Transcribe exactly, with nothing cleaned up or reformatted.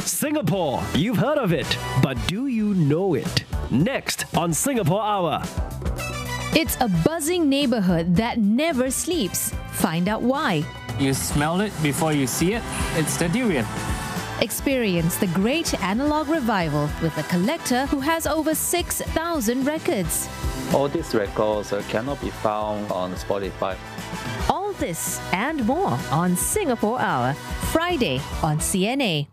Singapore, you've heard of it, but do you know it? Next on Singapore Hour. It's a buzzing neighborhood that never sleeps. Find out why. You smell it before you see it. It's the durian. Experience the great analog revival with a collector who has over six thousand records. All these records uh, cannot be found on Spotify. All this and more on Singapore Hour, Friday on C N A.